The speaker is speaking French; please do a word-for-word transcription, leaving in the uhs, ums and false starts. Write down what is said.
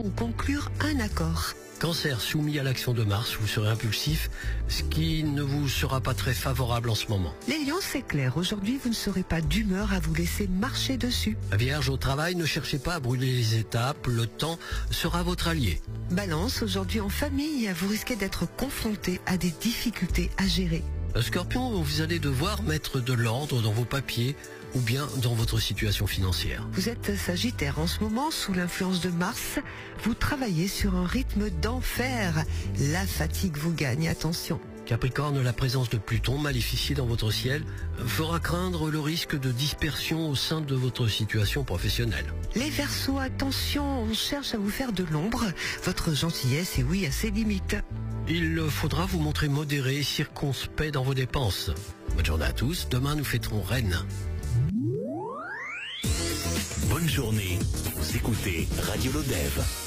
ou conclure un accord. Cancer, soumis à l'action de Mars, vous serez impulsif, ce qui ne vous sera pas très favorable en ce moment. Les lions, c'est clair, aujourd'hui vous ne serez pas d'humeur à vous laisser marcher dessus. Vierge, au travail, ne cherchez pas à brûler les étapes, le temps sera votre allié. Balance, aujourd'hui en famille, vous risquez d'être confronté à des difficultés à gérer. Scorpion, vous allez devoir mettre de l'ordre dans vos papiers ou bien dans votre situation financière. Vous êtes Sagittaire en ce moment, sous l'influence de Mars, vous travaillez sur un rythme d'enfer. La fatigue vous gagne, attention. Capricorne, la présence de Pluton, maléficié dans votre ciel, fera craindre le risque de dispersion au sein de votre situation professionnelle. Les Verseaux, attention, on cherche à vous faire de l'ombre. Votre gentillesse est oui à ses limites. Il faudra vous montrer modéré et circonspect dans vos dépenses. Bonne journée à tous, demain nous fêterons Rennes. Bonne journée, vous écoutez Radio Lodève.